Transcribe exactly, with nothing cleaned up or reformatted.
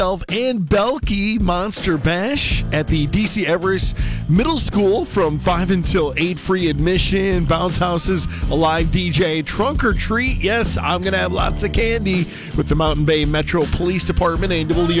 and Belky Monster Bash at the D C Everest Middle School from five until eight. Free admission, bounce houses, a live D J, trunk or treat. Yes, I'm going to have lots of candy with the Mountain Bay Metro Police Department and W